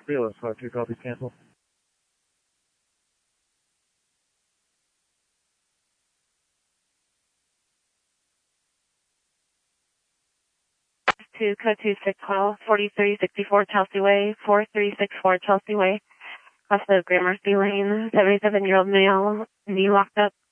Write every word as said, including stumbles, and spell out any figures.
B L S five two, copies, cancel. To code two six twelve, forty-three sixty-four Chelsea Way, four three six four Chelsea Way, off the Gramercy Lane, seventy-seven-year-old male, knee locked up.